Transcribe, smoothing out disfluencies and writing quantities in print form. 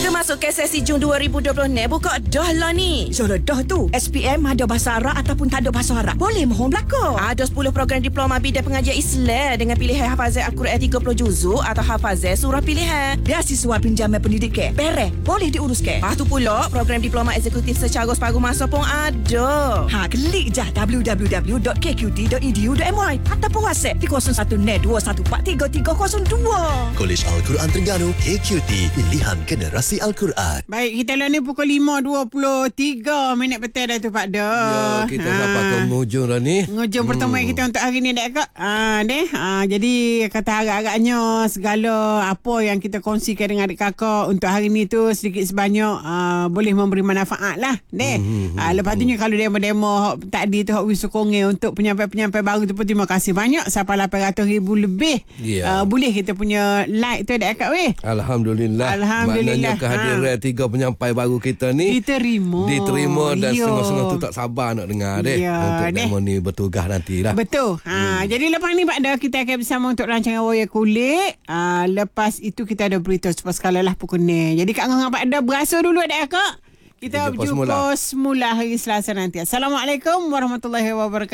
Kita masuk ke sesi Jun 2020 ni. Buka dah lah ni. Suruh dah tu. SPM ada bahasa Arab ataupun tak ada bahasa Arab. Boleh mohon belakang. Ada 10 program diploma bidang pengajian Islam dengan pilihan hafazan Al-Quran 30 juzuk atau hafazan surah pilihan. Beasiswa pinjaman pendidikan. Pereh. Boleh diuruskan. Lepas tu pula, program diploma eksekutif secara separuh masa pun ada. Klik je www.kqt.edu.my ataupun WhatsApp di 01-214-3302. Kolej Al-Quran Terengganu KQT, pilihan generasi Al-Quran. Baik, kita lah ni pukul 5.23 minit petang dah tu Pak Da. Ya, kita dapat ke penghujung dah ni. Penghujung pertemuan kita untuk hari ni dah Kak. Jadi kata agak-agaknya segala apa yang kita kongsikan dengan adik kakak untuk hari ni tu sedikit sebanyak boleh memberi manfaat lah. Lepas tu kalau demo-demo tadi tu hak wisukongnya untuk penyampai-penyampai baru tu pun terima kasih banyak. Sampai 800,000 lebih. Boleh kita punya like tu adik kakak weh. Alhamdulillah. Maknanya kehadiran 3 penyampai baru kita ni diterima dan setengah-setengah tu tak sabar nak dengar deh. Untuk demo ni bertugas nantilah. Betul. Jadi lepas ni Pak Da kita akan bersama untuk rancangan Wayar Kulit. Lepas itu kita ada berita cepat sekali lah pukul ni. Jadi Kak Ngah Pak Da berasa dulu adik kakak. Kita jumpa semula hari Selasa nanti. Assalamualaikum warahmatullahi wabarakatuh.